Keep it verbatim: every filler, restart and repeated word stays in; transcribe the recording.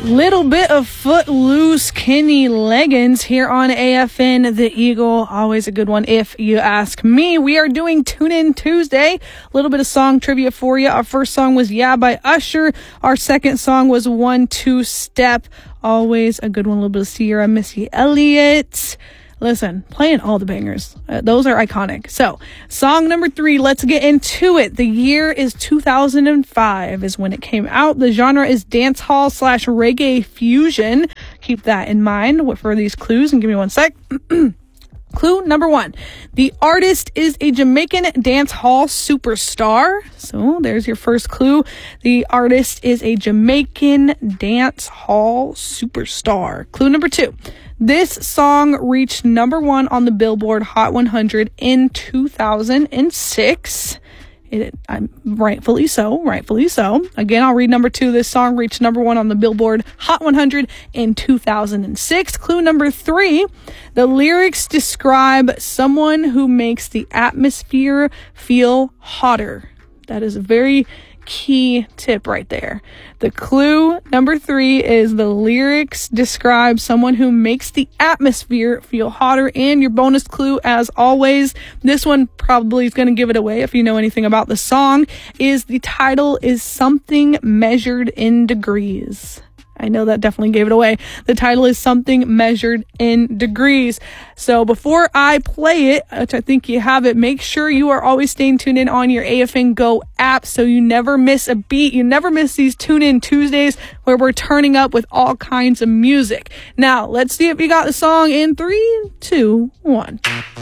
Little bit of Footloose, Kenny Loggins here on A F N The Eagle. Always a good one if you ask me. We are doing Tune In Tuesday. A little bit of song trivia for you. Our first song was Yeah by Usher. Our second song was One Two Step. Always a good one. A little bit of Sierra, Missy Elliott. Listen, playing all the bangers. Uh, those are iconic. So, song number three, let's get into it. The year is two thousand five is when it came out. The genre is dancehall slash reggae fusion. Keep that in mind for these clues, and give me one sec. Clue number one. The artist is a Jamaican dance hall superstar. So there's your first clue. The artist is a Jamaican dance hall superstar. Clue number two. This song reached number one on the Billboard Hot one hundred in two thousand six. It, I'm rightfully so, rightfully so. Again, I'll read number two. This song reached number one on the Billboard Hot one hundred in two thousand six. Clue number three, the lyrics describe someone who makes the atmosphere feel hotter. That is a very key tip right there. The clue number three is the lyrics describe someone who makes the atmosphere feel hotter. And your bonus clue, as always, this one probably is going to give it away if you know anything about the song, is the title is Something Measured in Degrees. I know that definitely gave it away. The title is Something Measured in Degrees. So before I play it, which I think you have it, make sure you are always staying tuned in on your A F N Go app so you never miss a beat. You never miss these Tune In Tuesdays where we're turning up with all kinds of music. Now, let's see if you got the song in three, two, one.